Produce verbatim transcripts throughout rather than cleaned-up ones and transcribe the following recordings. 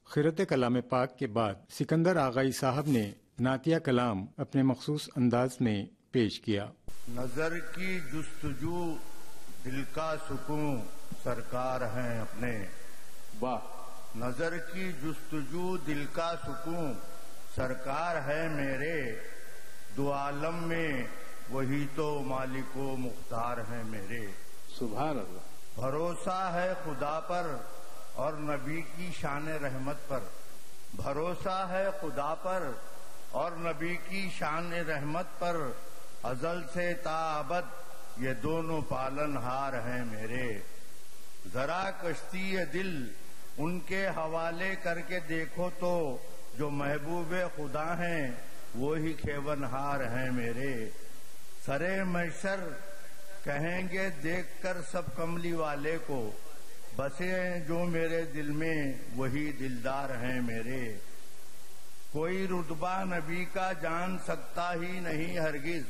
خیرت کلام پاک کے بعد سکندر آغائی صاحب نے نعتیہ کلام اپنے مخصوص انداز میں پیش کیا۔ نظر کی جستجو دل کا سکون سرکار ہیں اپنے، واہ۔ نظر کی جستجو دل کا سکون سرکار ہے میرے، دو عالم میں وہی تو مالک و مختار ہیں میرے۔ سبحان اللہ۔ بھروسہ ہے خدا پر اور نبی کی شان رحمت پر، بھروسہ ہے خدا پر اور نبی کی شان رحمت پر، ازل سے تا ابد یہ دونوں پالن ہار ہیں میرے۔ ذرا کشتی دل ان کے حوالے کر کے دیکھو تو، جو محبوب خدا ہیں وہی کھیون ہار ہیں میرے۔ سرے محشر کہیں گے دیکھ کر سب کملی والے کو، بسے جو میرے دل میں وہی دلدار ہیں میرے۔ کوئی رتبہ نبی کا جان سکتا ہی نہیں ہرگز،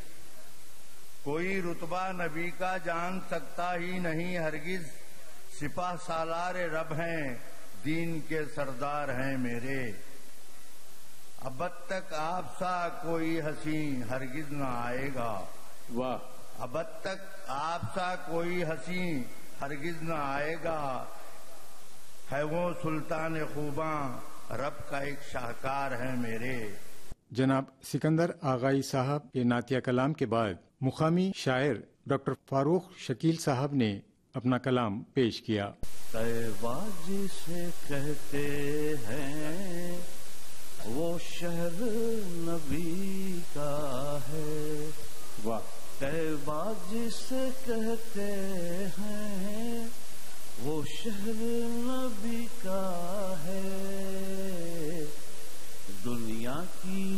کوئی رتبہ نبی کا جان سکتا ہی نہیں ہرگز، سپاہ سالار رب ہیں دین کے سردار ہیں میرے۔ اب تک آپ سا کوئی حسین ہرگز نہ آئے گا، واہ۔ اب تک آپ سا کوئی حسین ہرگز نہ آئے گا، ہے وہ سلطان خوباں رب کا ایک شاہکار ہے میرے۔ جناب سکندر آغائی صاحب کے نعتیہ کلام کے بعد مقامی شاعر ڈاکٹر فاروق شکیل صاحب نے اپنا کلام پیش کیا۔ طیبہ جسے کہتے ہیں وہ شہر نبی کا ہے، واہ۔ طیبہ جسے کہتے ہیں وہ شہر نبی کا ہے، دنیا کی